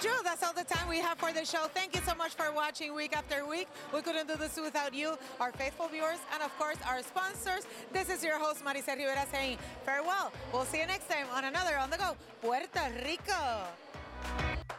Drew, that's all the time we have for the show. Thank you so much for watching week after week. We couldn't do this without you, our faithful viewers, and of course, our sponsors. This is your host, Maricel Rivera, saying farewell. We'll see you next time on another On The Go, Puerto Rico.